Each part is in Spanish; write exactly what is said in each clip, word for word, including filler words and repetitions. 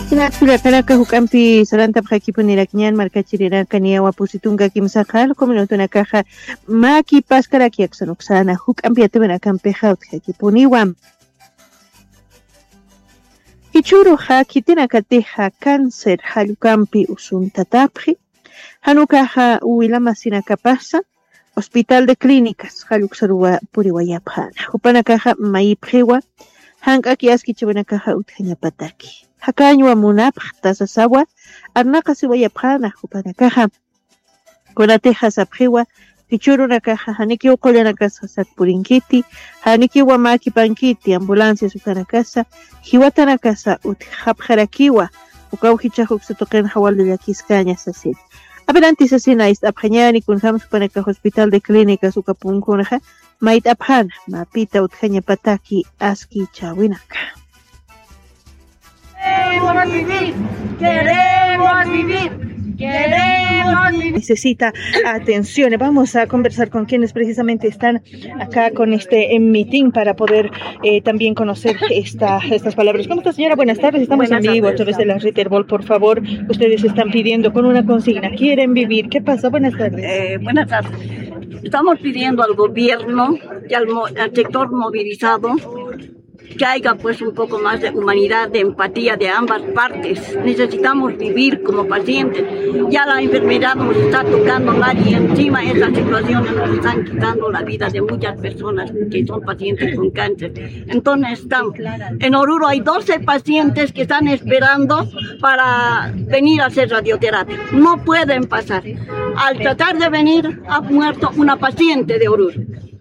Inaxpilaqaraqa hukampi saranta paqakipuniraqñan markachiriraqa niyawapusitunqa kimsaqa minutunakaqa maki paskaraki aksanuksana hukampi atiwinakanpiqa utqakipuniwan. Kichuruqa kitinakatiqa cáncer hallukampi usuntatapqi hanukaqa Huilamasinaqa Hospital de Clínicas halluksaruwa puriwayapqa hupanakaqa mayipqiwa hank'aki askichiwanakaqa utqañapataki. Hakañwa munapq tasasawa arnaqa siwayapqana hupanakaqa kunatiqa sapqiwa kichurunakaqa haniki uqullanakasa sakpurinkiti hanikiwa makipankiti ambulancia sukanakasa hiwatanakasa utqapqarakiwa ukawhichahuq sutuqin hawalillakiscaña sasin. Abelanti sasina istapqañani kunhamus hupanaka Hospital de Clínicas ukapunkunaqa mayt apqana mapita utqañapataki aski chawinaka. Queremos vivir, queremos vivir, queremos vivir. Necesita atención. Vamos a conversar con quienes precisamente están acá con este meeting para poder eh, también conocer esta, estas palabras. ¿Cómo está, señora? Buenas tardes. Estamos Buenas en vivo tardes, a través de la Ritterbol. Por favor, ustedes están pidiendo con una consigna. ¿Quieren vivir? ¿Qué pasa? Buenas tardes. Eh, buenas tardes. Estamos pidiendo al gobierno y al, al sector movilizado que haya pues un poco más de humanidad, de empatía de ambas partes. Necesitamos vivir como pacientes. Ya la enfermedad nos está tocando mal y encima estas situaciones nos están quitando la vida de muchas personas que son pacientes con cáncer. Entonces estamos. En Oruro hay doce pacientes que están esperando para venir a hacer radioterapia. No pueden pasar. Al tratar de venir ha muerto una paciente de Oruro.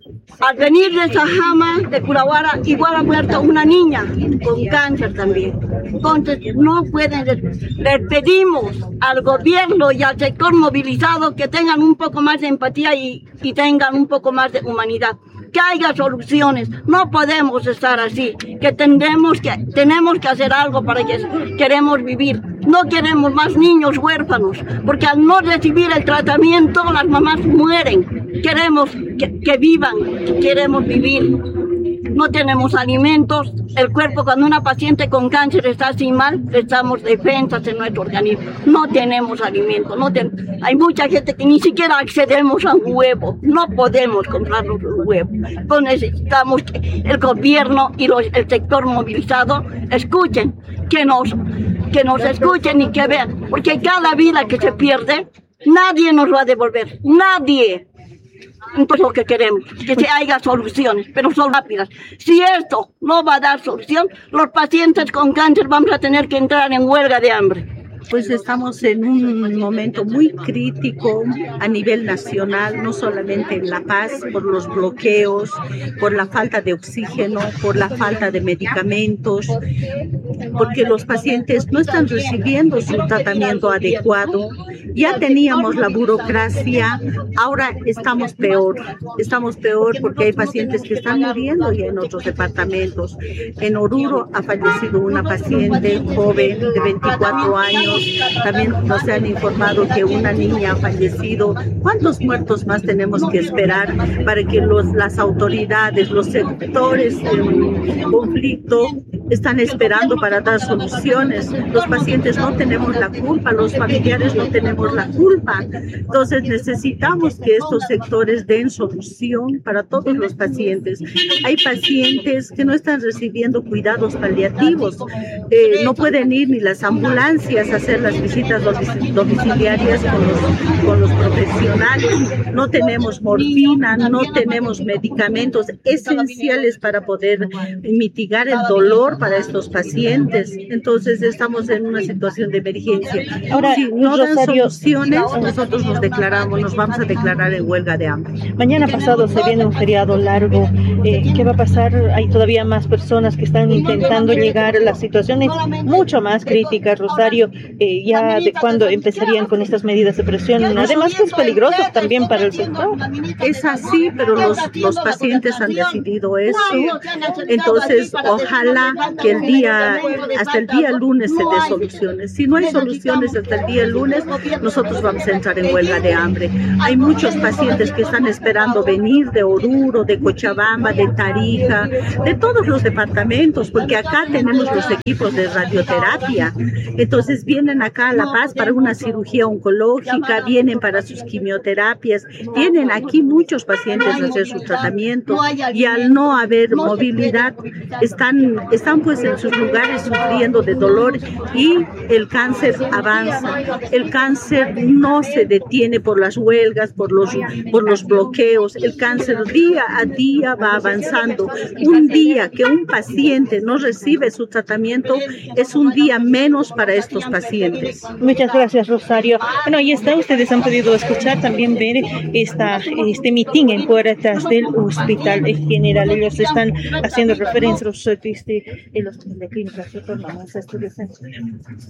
Al venir de Sajama, de Curahuara, igual ha muerto una niña con cáncer también. Entonces, no pueden. Les pedimos al gobierno y al sector movilizado que tengan un poco más de empatía y, y tengan un poco más de humanidad. Que haya soluciones. No podemos estar así. Que tenemos que, tenemos que hacer algo para que queremos vivir. No queremos más niños huérfanos, porque al no recibir el tratamiento las mamás mueren. Queremos que, que vivan, queremos vivir. No tenemos alimentos. El cuerpo, cuando una paciente con cáncer está así mal, estamos defensas en nuestro organismo. No tenemos alimentos. No ten... Hay mucha gente que ni siquiera accedemos a un huevo. No podemos comprarnos un huevo. Entonces necesitamos que el gobierno y los, el sector movilizado escuchen, que nos, que nos escuchen y que vean. Porque cada vida que se pierde, nadie nos va a devolver. Nadie. Entonces lo que queremos, que se haya soluciones, pero son rápidas. Si esto no va a dar solución, los pacientes con cáncer vamos a tener que entrar en huelga de hambre. Pues estamos en un momento muy crítico a nivel nacional, no solamente en La Paz, por los bloqueos, por la falta de oxígeno, por la falta de medicamentos, porque los pacientes no están recibiendo su tratamiento adecuado. Ya teníamos la burocracia, ahora estamos peor, estamos peor porque hay pacientes que están muriendo ya en otros departamentos. En Oruro ha fallecido una paciente joven de veinticuatro años. También nos han informado que una niña ha fallecido. ¿Cuántos muertos más tenemos que esperar para que los, las autoridades, los sectores en conflicto están esperando para dar soluciones? Los pacientes no tenemos la culpa, los familiares no tenemos la culpa. Entonces necesitamos que estos sectores den solución para todos los pacientes. Hay pacientes que no están recibiendo cuidados paliativos, eh, no pueden ir ni las ambulancias a hacer las visitas domiciliarias con los, con los profesionales. No tenemos morfina, no tenemos medicamentos esenciales para poder mitigar el dolor para estos pacientes. Entonces estamos en una situación de emergencia. Ahora, si no dan Rosario, soluciones, nosotros nos declaramos, nos vamos a declarar en huelga de hambre. Mañana pasado se viene un feriado largo. Eh, ¿Qué va a pasar? Hay todavía más personas que están intentando llegar. La situación es mucho más crítica, Rosario. Eh, ya de cuándo empezarían con estas medidas de presión, además que es peligroso también para el sector. Es así, pero los, los pacientes han decidido eso. Entonces, ojalá que el día, hasta el día lunes se dé soluciones. Si no hay soluciones hasta el día lunes, nosotros vamos a entrar en huelga de hambre. Hay muchos pacientes que están esperando venir de Oruro, de Cochabamba, de Tarija, de todos los departamentos, porque acá tenemos los equipos de radioterapia. Entonces vienen acá a La Paz para una cirugía oncológica, vienen para sus quimioterapias, vienen aquí muchos pacientes a hacer su tratamiento y al no haber movilidad están, están pues en sus lugares sufriendo de dolor y el cáncer avanza. El cáncer no se detiene por las huelgas, por los, por los bloqueos. El cáncer día a día va avanzando. Un día que un paciente no recibe su tratamiento es un día menos para estos pacientes. Muchas gracias, Rosario. Bueno, ahí está, ustedes han podido escuchar, también ver esta, este mitin en puertas del Hospital General. Ellos están haciendo referencia a los este, el Hospital de Clínicas y Tornamos a Estudios Centrales.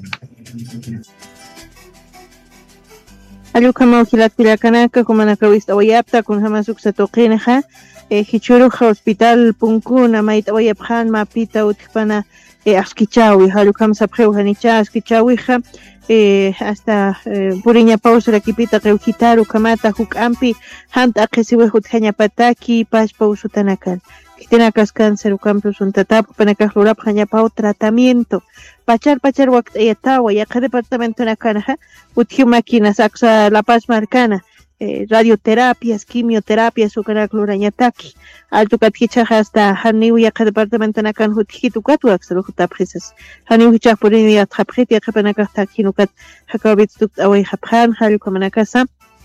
Ayukama ujilat pilakanaka kumanakawista wayapta kun hamasuk satoqinaja hichuruja Hospital Punkuna maita wayapjan mapita utipana asquichawi ayukama sapjeuja nicha asquichawija hasta puriña pausa rakipita qeujitaru kamata hukampi hanta aqesiwejut hañapataki pashpa usutanakal Kitinakas cáncer ucampus un tatapo panacajlurap hañapao tratamiento pachar pachar waqt'ayatawa yaqa departamento nakanaja utjiu máquinas aksa La Paz marcana eh, radioterapias quimioterapias ukanajlurañataki alto katkichaja hasta haniu yaqa departamento nakan utjitu katu aksa hutaprisas haniu hichaj purini atqapjiti yaqa panakajtaki nukat hakawbit tukt away hapjan halu kamanakasa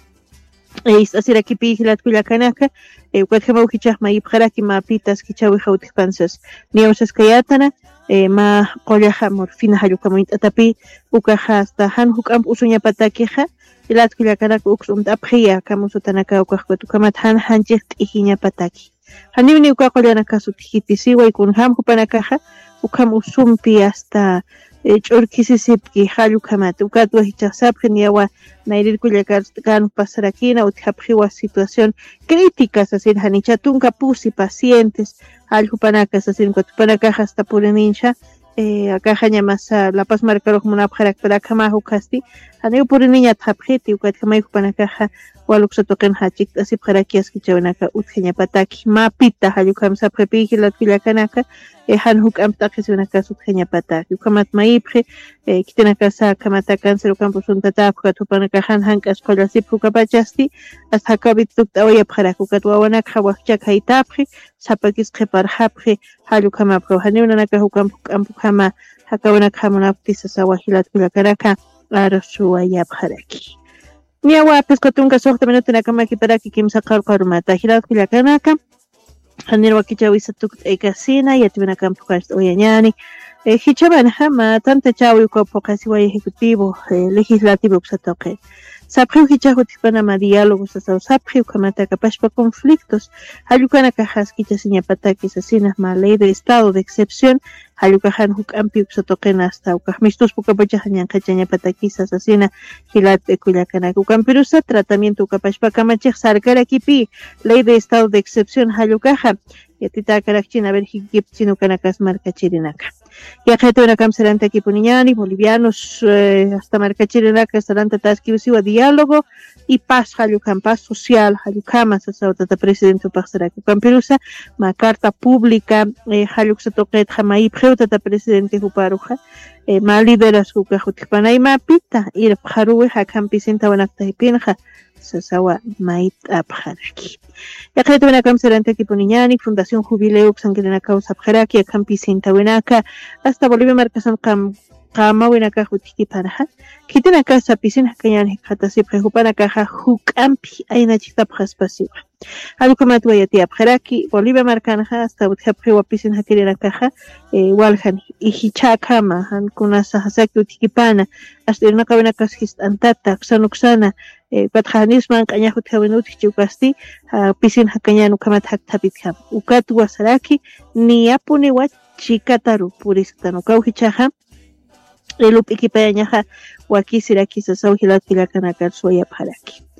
es así aquí pijilat kuyakanaka eh cuatro ukichaj ma ibjaraki ma pitas kichawi hawtpansas niosas kayatana eh ma qollaja morfina halukamit atapi ukaja hasta han hukam usuña patakiha ilat kuyakanaka uksum taphiya kamusutanaka ukajkutu kamat han hanjik ihiña pataki hanibni ukaqollanaka sutijitisiwa ikun ham hupanakaja ukam usumpi hasta ch'urkisisipki hallukamata ukatwa hichasapjin yawa nairirkullakan pasarakina utjapjiwa situación crítica sasin hanichatunka pusi pacientes hallupanakas sasin kutupanaka hasta purinincha eh acá hañamasa La Paz marcaro como una pjarak para kamahu kasti haneu puriniña tjapjiti ukatkamay kupanaka waluksa toqen hachik asip jarakias kichawnaka utjeña pataki mapita hallukam sapjepiji latkillakanaka eh han hukam taqisunaka utjeña pataki ukamat maipje eh kitenaka sa kamata cáncer ukampu suntatapka tupanaka han hankas qolasip hukapachasti hasta kabit tuktawaya pjarak ukatwawanaka hawajchak haytapji sapakis qeparjapji hallukamapro haneunanaka hukampu kampukama hakawanaka hamunaptisa sawahilat killakanaka arsuwaya pjaraki Niawa pescotunga sohta minuto nakamaki paraki kimsa qarqarumata hilat kullakanaka hanirwa kichawisa tuk ekasina yatimana kampukas oyañani eh hichaban hama tanta chawi ko pokasiwa ejecutivo eh, legislativo kusatoqe saphiu hichahu tipana diálogos sa saphiu kamata kapashpa conflictos halukana kajas kichasiña pataki sasinas ma ley de estado de excepción halukahan hukampi kusatoqena hasta ukahmistus pukapacha hañan qachaña pataki sasina hilat kullakana ukampirusa tratamiento kapashpa kamachej sarkarakipi ley de estado de excepción halukaha yatita karakchina ver hikipchino kanakas markachirinaka yaqaytuna kamsaranta kipuniñani bolivianos eh, hasta markachirinaka saranta taskiusiwa diálogo y paz halukan paz social halukama sasautata presidente paxaraka kampirusa ma carta pública eh, haluksa toqet jamai preutata presidente huparuja eh, ma lideras hukajutpanay ma pita ir pharuwe hakampi sintawanakta hipinja sasawa mait apjaraki yaqaytuna kamsaranta kipuniñani fundación jubileo sanguinana causa apjaraki akampi sintawanaka hasta Bolivia marcasan kam kama winaka hutiki paraha kitana casa piscina kayan hata se prehupana kaha hukampi aina chita praspasiwa alukamat wayati apjaraki Bolivia marcana hasta utha prewa piscina hakirina kaha e walhan ihicha kama han kuna sahasaki utikipana hasta irna kawina kaskist antata ksanuksana e pathanisman kanya hutha winuti chukasti piscina hakayan ukamat haktabitkam ukatu wasaraki ni apune wa chikataru puristano kauhichaha elup ekipayañaja wakisiraki sasawhilat killakanaka suya pharaki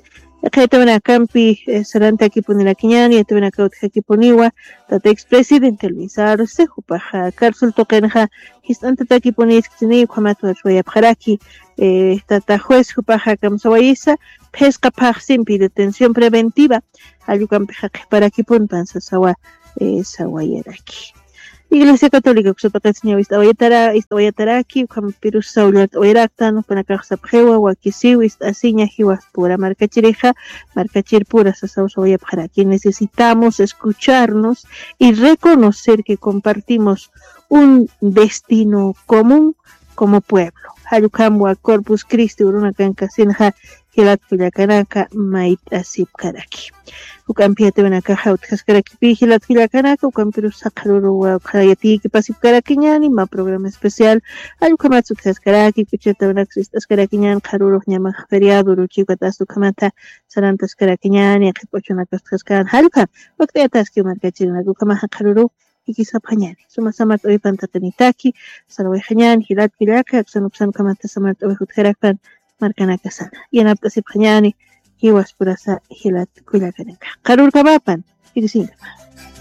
Kaitawana Campi, Saranta Kipunilaquiñani, Yatawana Kautja Kipuniwa, Tata expresidente Luis Arce, Jupaja, Carsul Tokenja, Histanta Takipunis, Tini, Kwamatu Achwayapjaraki, Tata Juez, Jupaja Kamsawaiza, Pesca Pajsimpi, detención preventiva, Ayukampeja para Kipun Pansasawa, Sawayeraki. Iglesia Católica, que se toca el señor Iztawayatara, Iztawayataraki, Campirus Saulat Oiractan, Panacajsapjewa, Wakisiwis, Asiña, Jiwas Pura, Marcachireja, Marcachir Pura, Sasawayapjaraki. Necesitamos escucharnos y reconocer que compartimos un destino común como pueblo. Hayukamwa, Corpus Christi, Uruna Cancasinja, Hilat Pilacanaka, Mait Asip Karaki. Ukampiate Venaka, Hautjaskaraki, Hilat Pilacanaka, Ukampirus Sakaruru, Hayati, Pasip Karakiñani, ma programa especial, Ayukamatsu Kaskaraki, Picheta Venaxis Karakiñan, Karuru, Nyama Feriado, Ruchikatastu Kamata, Sarantas Karakiñani, Akipochonakas Kaskan, Halka, Wakteataski, Markachina, Gukamaha Karuru. Y quizá pañani. Suma samat hoy pantatanitaki, salwe hañan, hilat kilaka, aksanuksan kamata samat hoy hutjerakan, marcanaka sana. Y en aptasip hañani, hiwas purasa, hilat kuyakanaka. Karur kabapan, y